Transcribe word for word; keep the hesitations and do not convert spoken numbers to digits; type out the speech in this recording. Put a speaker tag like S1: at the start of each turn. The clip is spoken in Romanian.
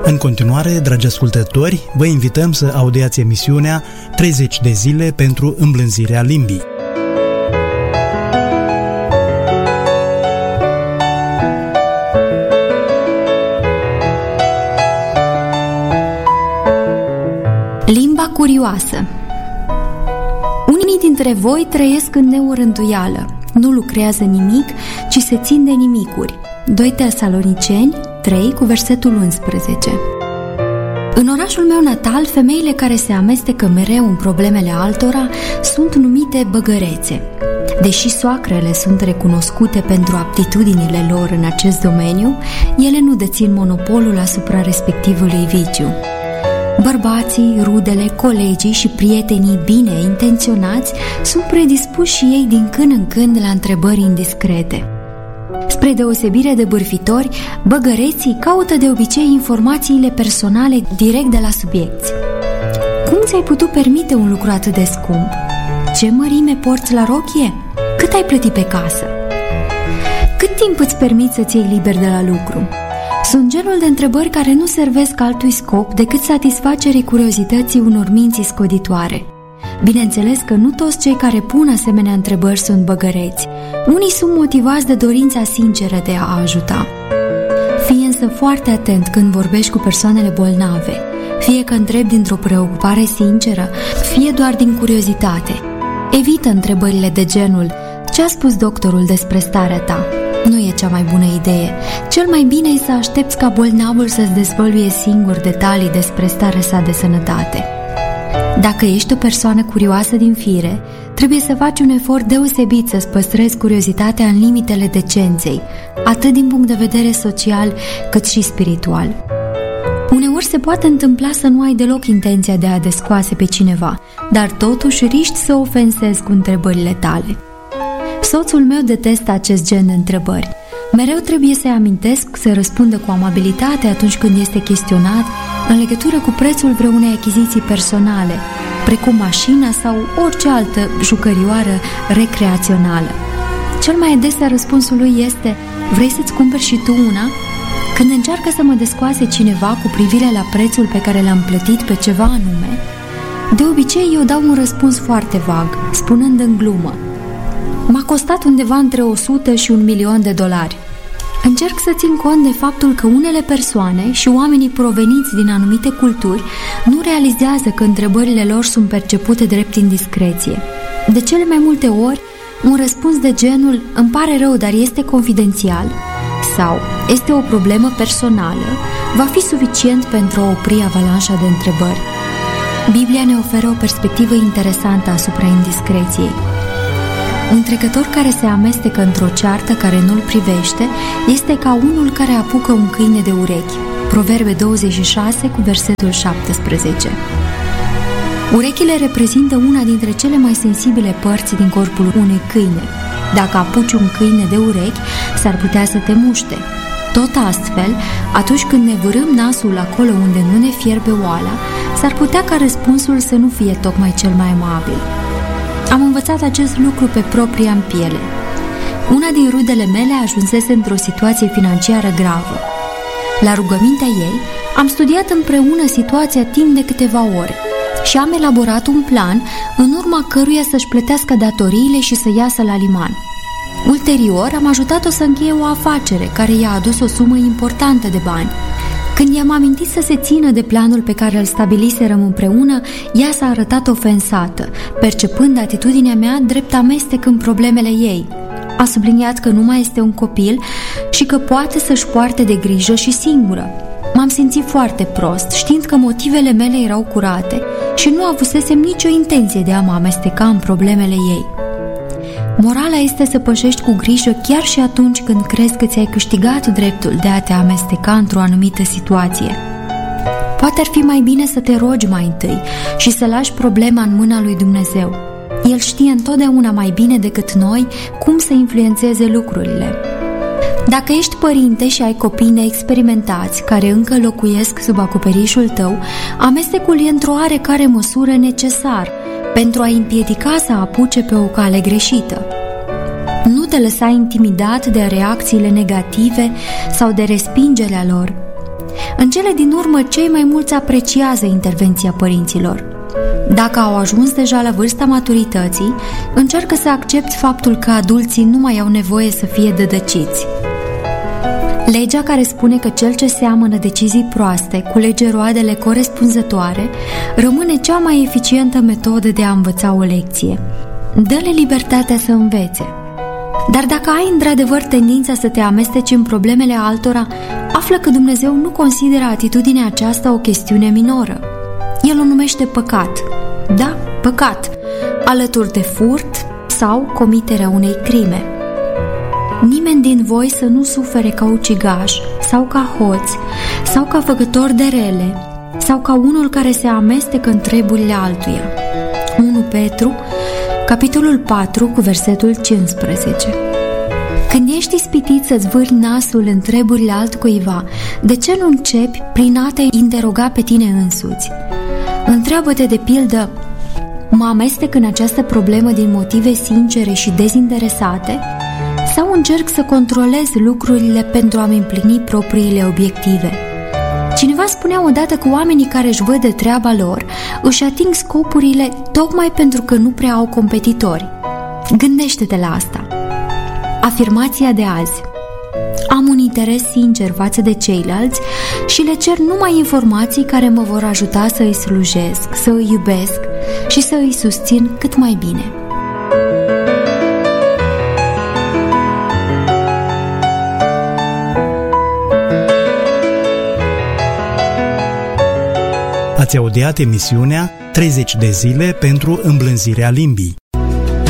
S1: În continuare, dragi ascultători, vă invităm să audiați emisiunea treizeci de zile pentru îmblânzirea limbii.
S2: Limba curioasă. Unii dintre voi trăiesc în neorântuială, nu lucrează nimic, ci se țin de nimicuri. doi Tesaloniceni trei cu versetul unsprezece. În orașul meu natal, femeile care se amestecă mereu în problemele altora sunt numite băgărețe. Deși soacrele sunt recunoscute pentru aptitudinile lor în acest domeniu, ele nu dețin monopolul asupra respectivului viciu. Bărbații, rudele, colegii și prietenii bine intenționați sunt predispuși și ei din când în când la întrebări indiscrete. Spre deosebire de bârfitori, băgăreții caută de obicei informațiile personale direct de la subiecți. Cum ți-ai putut permite un lucru atât de scump? Ce mărime porți la rochie? Cât ai plătit pe casă? Cât timp îți permiți să-ți iei liber de la lucru? Sunt genul de întrebări care nu servesc altui scop decât satisfacerii curiozității unor minți scoditoare. Bineînțeles că nu toți cei care pun asemenea întrebări sunt băgăreți. Unii sunt motivați de dorința sinceră de a ajuta. Fii însă foarte atent când vorbești cu persoanele bolnave, fie că întrebi dintr-o preocupare sinceră, fie doar din curiozitate. Evită întrebările de genul: ce a spus doctorul despre starea ta? Nu e cea mai bună idee. Cel mai bine e să aștepți ca bolnavul să-ți dezvăluie singur detalii despre starea sa de sănătate. Dacă ești o persoană curioasă din fire, trebuie să faci un efort deosebit să-ți păstrezi curiozitatea în limitele decenței, atât din punct de vedere social, cât și spiritual. Uneori se poate întâmpla să nu ai deloc intenția de a descoase pe cineva, dar totuși riști să ofensezi cu întrebările tale. Soțul meu detestă acest gen de întrebări. Mereu trebuie să-i amintesc să răspundă cu amabilitate atunci când este chestionat în legătură cu prețul vreunei achiziții personale, precum mașina sau orice altă jucărioară recreațională. Cel mai adesea răspunsul lui este: vrei să-ți cumperi și tu una? Când încearcă să mă descoase cineva cu privire la prețul pe care l-am plătit pe ceva anume, de obicei eu dau un răspuns foarte vag, spunând în glumă: m-a costat undeva între o sută și un milion de dolari. Încerc să țin cont de faptul că unele persoane și oamenii proveniți din anumite culturi nu realizează că întrebările lor sunt percepute drept indiscreție. De cele mai multe ori, un răspuns de genul "îmi pare rău, dar este confidențial" sau "este o problemă personală" va fi suficient pentru a opri avalanșa de întrebări. Biblia ne oferă o perspectivă interesantă asupra indiscreției. Un trecător care se amestecă într-o ceartă care nu-l privește este ca unul care apucă un câine de urechi. Proverbe douăzeci și șase cu versetul șaptesprezece. Urechile reprezintă una dintre cele mai sensibile părți din corpul unui câine. Dacă apuci un câine de urechi, s-ar putea să te muște. Tot astfel, atunci când ne vârâm nasul acolo unde nu ne fierbe oala, s-ar putea ca răspunsul să nu fie tocmai cel mai amabil. Am învățat acest lucru pe propria în piele. Una din rudele mele ajunsese într-o situație financiară gravă. La rugămintea ei, am studiat împreună situația timp de câteva ore și am elaborat un plan în urma căruia să-și plătească datoriile și să iasă la liman. Ulterior, am ajutat-o să încheie o afacere care i-a adus o sumă importantă de bani. Când i-am amintit să se țină de planul pe care îl stabiliserăm împreună, ea s-a arătat ofensată, percepând atitudinea mea drept amestec în problemele ei. A subliniat că nu mai este un copil și că poate să-și poarte de grijă și singură. M-am simțit foarte prost, știind că motivele mele erau curate și nu avusesem nicio intenție de a mă amesteca în problemele ei. Morala este să pășești cu grijă chiar și atunci când crezi că ți-ai câștigat dreptul de a te amesteca într-o anumită situație. Poate ar fi mai bine să te rogi mai întâi și să lași problema în mâna lui Dumnezeu. El știe întotdeauna mai bine decât noi cum să influențeze lucrurile. Dacă ești părinte și ai copii neexperimentați care încă locuiesc sub acoperișul tău, amestecul e într-o oarecare măsură necesar pentru a împiedica să apuce pe o cale greșită. Nu te lăsa intimidat de reacțiile negative sau de respingerea lor. În cele din urmă, cei mai mulți apreciază intervenția părinților. Dacă au ajuns deja la vârsta maturității, încearcă să accepti faptul că adulții nu mai au nevoie să fie dădăciți. Legea care spune că cel ce seamănă decizii proaste culege roadele corespunzătoare rămâne cea mai eficientă metodă de a învăța o lecție. Dă-le libertatea să învețe. Dar dacă ai într-adevăr tendința să te amesteci în problemele altora, află că Dumnezeu nu consideră atitudinea aceasta o chestiune minoră. El o numește păcat. Da, păcat, alături de furt sau comiterea unei crime. Nimeni din voi să nu sufere ca ucigaș sau ca hoț sau ca făcător de rele sau ca unul care se amestecă în treburile altuia. unu Petru, capitolul patru, cu versetul cincisprezece. Când ești ispitit să-ți vâri nasul în treburile altcuiva, de ce nu începi prin a te interoga pe tine însuți? Întreabă-te de pildă: mă amestec în această problemă din motive sincere și dezinteresate? Sau încerc să controlez lucrurile pentru a-mi împlini propriile obiective? Cineva spunea odată că oamenii care își văd de treaba lor își ating scopurile tocmai pentru că nu prea au competitori. Gândește-te la asta. Afirmația de azi: am un interes sincer față de ceilalți și le cer numai informații care mă vor ajuta să îi slujesc, să îi iubesc și să îi susțin cât mai bine.
S1: Ați audiat emisiunea treizeci de zile pentru îmblânzirea limbii.